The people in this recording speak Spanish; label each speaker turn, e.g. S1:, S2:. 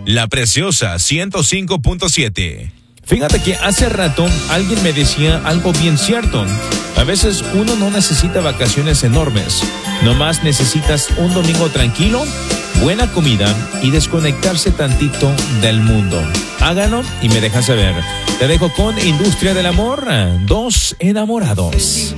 S1: La Preciosa 105.7.
S2: Fíjate que hace rato alguien me decía algo bien cierto. A veces uno no necesita vacaciones enormes. Nomás necesitas un domingo tranquilo, buena comida y desconectarse tantito del mundo. Háganlo y me dejan saber. Te dejo con Industria del Amor, Dos Enamorados.